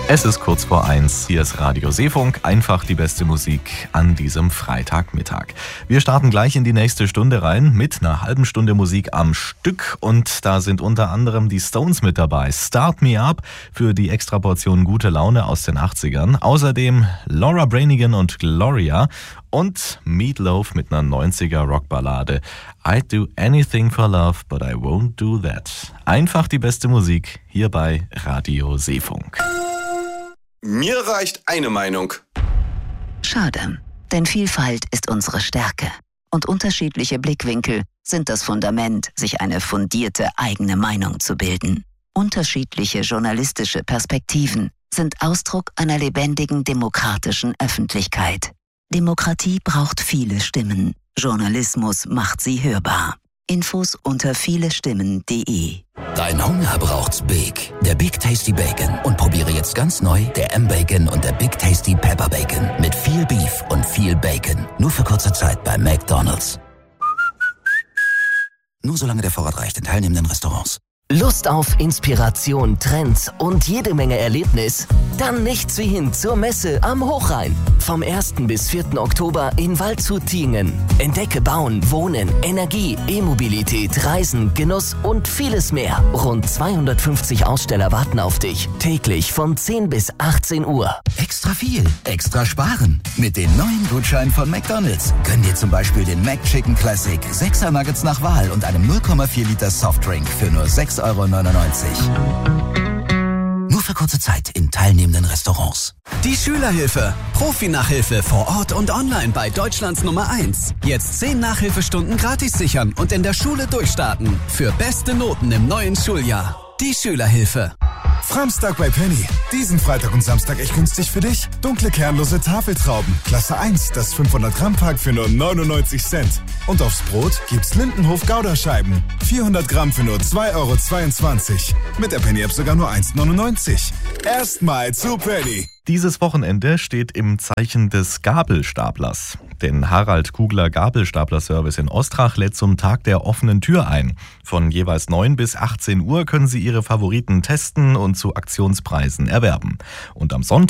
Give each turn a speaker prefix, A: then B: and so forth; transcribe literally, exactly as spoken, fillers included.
A: Es ist kurz vor eins. Hier ist Radio Seefunk. Einfach die beste Musik an diesem Freitagmittag. Wir starten gleich in die nächste Stunde rein mit einer halben Stunde Musik am Stück. Und da sind unter anderem die Stones mit dabei. Start Me Up für die Extraportion gute Laune aus den achtzigern. Außerdem Laura Branigan und Gloria und Meatloaf mit einer neunziger Rockballade. I'd do anything for love, but I won't do that. Einfach die beste Musik hier bei Radio Seefunk.
B: Mir reicht eine Meinung.
C: Schade, denn Vielfalt ist unsere Stärke. Und unterschiedliche Blickwinkel sind das Fundament, sich eine fundierte eigene Meinung zu bilden. Unterschiedliche journalistische Perspektiven sind Ausdruck einer lebendigen demokratischen Öffentlichkeit. Demokratie braucht viele Stimmen. Journalismus macht sie hörbar. Infos unter vielestimmen punkt de.
D: Dein Hunger braucht's Big. Der Big Tasty Bacon. Und probiere jetzt ganz neu der M-Bacon und der Big Tasty Pepper Bacon. Mit viel Beef und viel Bacon. Nur für kurze Zeit bei McDonald's. Nur solange der Vorrat reicht in teilnehmenden Restaurants.
E: Lust auf Inspiration, Trends und jede Menge Erlebnis? Dann nichts wie hin zur Messe am Hochrhein. Vom ersten bis vierten Oktober in Waldshut-Tiengen. Entdecke Bauen, Wohnen, Energie, E-Mobilität, Reisen, Genuss und vieles mehr. Rund zweihundertfünfzig Aussteller warten auf dich. Täglich von zehn bis achtzehn Uhr.
D: Extra viel, extra sparen. Mit den neuen Gutscheinen von McDonald's. Gönn dir zum Beispiel den McChicken Classic, sechser Nuggets nach Wahl und einem null Komma vier Liter Softdrink für nur sechs Euro neunundneunzig. Nur für kurze Zeit in teilnehmenden Restaurants.
F: Die Schülerhilfe. Profi-Nachhilfe vor Ort und online bei Deutschlands Nummer eins. Jetzt zehn Nachhilfestunden gratis sichern und in der Schule durchstarten. Für beste Noten im neuen Schuljahr. Die Schülerhilfe.
G: Framstag bei Penny. Diesen Freitag und Samstag echt günstig für dich. Dunkle kernlose Tafeltrauben. Klasse eins, das fünfhundert Gramm Pack für nur neunundneunzig Cent. Und aufs Brot gibt's Lindenhof Gouda-Scheiben. vierhundert Gramm für nur zwei Euro zweiundzwanzig. Mit der Penny-App sogar nur eins neunundneunzig. Erstmal zu Penny.
A: Dieses Wochenende steht im Zeichen des Gabelstaplers. Den Harald Kugler Gabelstapler-Service in Ostrach lädt zum Tag der offenen Tür ein. Von jeweils neun bis achtzehn Uhr können Sie Ihre Favoriten testen und zu Aktionspreisen erwerben. Und am Sonntag